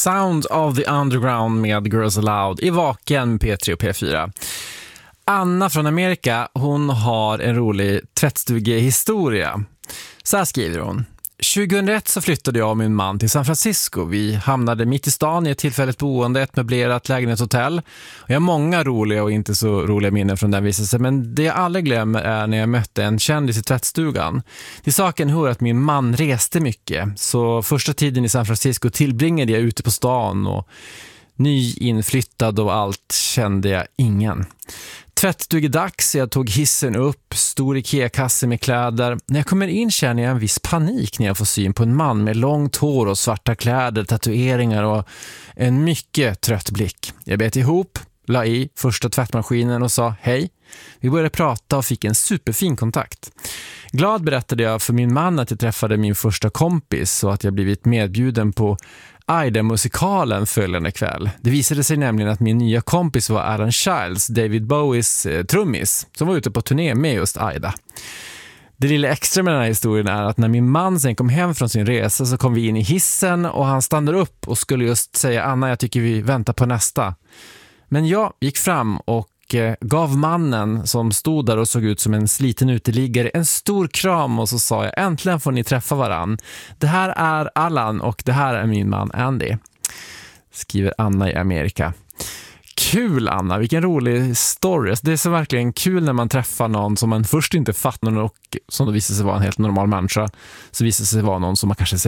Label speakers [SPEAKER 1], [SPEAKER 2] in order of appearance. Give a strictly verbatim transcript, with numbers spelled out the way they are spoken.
[SPEAKER 1] Sound of the Underground med Girls Aloud i Vaken, P tre och P fyra. Anna från Amerika, hon har en rolig tvättstugehistoria. Så här skriver hon. tjugohundraett så flyttade jag och min man till San Francisco. Vi hamnade mitt i stan i ett tillfälligt boende, ett möblerat lägenhetshotell. Och jag har många roliga och inte så roliga minnen från den vistelsen, men det jag aldrig glömmer är när jag mötte en kändis i tvättstugan. Till saken hör att min man reste mycket, så första tiden i San Francisco tillbringade jag ute på stan och nyinflyttad och allt kände jag ingen. Tvättstugedags, jag tog hissen upp, stor Ikea-kasse med kläder. När jag kommer in känner jag en viss panik när jag får syn på en man med långt hår och svarta kläder, tatueringar och en mycket trött blick. Jag bet ihop, la i första tvättmaskinen och sa hej. Vi började prata och fick en superfin kontakt. Glad berättade jag för min man att jag träffade min första kompis och att jag blivit medbjuden på Aida-musikalen följande kväll. Det visade sig nämligen att min nya kompis var Aaron Childs, David Bowies eh, trummis, som var ute på turné med just Aida. Det lilla extra med den här historien är att när min man sen kom hem från sin resa så kom vi in i hissen och han stannade upp och skulle just säga Anna, jag tycker vi väntar på nästa. Men jag gick fram och gav mannen som stod där och såg ut som en sliten uteliggare en stor kram och så sa jag, äntligen får ni träffa varann. Det här är Allan och det här är min man Andy. Skriver Anna i Amerika. Kul Anna, vilken rolig story. Det är så verkligen kul när man träffar någon som man först inte fattar och som då visar sig vara en helt normal människa, så visar sig vara någon som man kanske